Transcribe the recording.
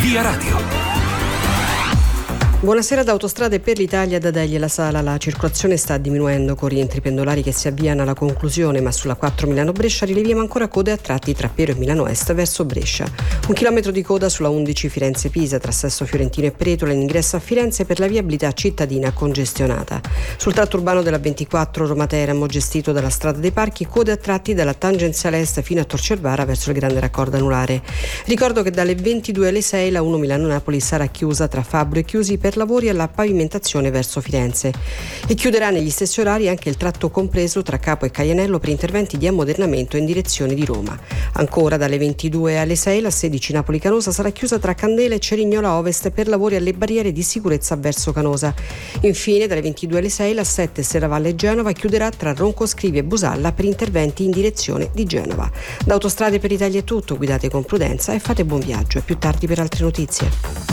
Via Radio. Buonasera da Autostrade per l'Italia, da Degli e La Sala. La circolazione sta diminuendo con rientri pendolari che si avviano alla conclusione, ma sulla 4 Milano-Brescia rileviamo ancora code a tratti tra Pero e Milano Est verso Brescia. 1 chilometro di coda sulla 11 Firenze-Pisa tra Sesto Fiorentino e Pretola in ingresso a Firenze per la viabilità cittadina congestionata. Sul tratto urbano della 24 Roma-Teramo, gestito dalla Strada dei Parchi, code a tratti dalla tangenziale est fino a Tor Cervara verso il grande raccordo anulare. Ricordo che dalle 22 alle 6 la 1 Milano-Napoli sarà chiusa tra Fabbro e Chiusi per lavori alla pavimentazione verso Firenze, e chiuderà negli stessi orari anche il tratto compreso tra Capo e Caianello per interventi di ammodernamento in direzione di Roma. Ancora dalle 22 alle 6 la 16 Napoli-Canosa sarà chiusa tra Candela e Cerignola Ovest per lavori alle barriere di sicurezza verso Canosa. Infine dalle 22 alle 6 la 7 Serravalle Genova chiuderà tra Roncoscrivi e Busalla per interventi in direzione di Genova. Da Autostrade per l'Italia è tutto, guidate con prudenza e fate buon viaggio, e più tardi per altre notizie.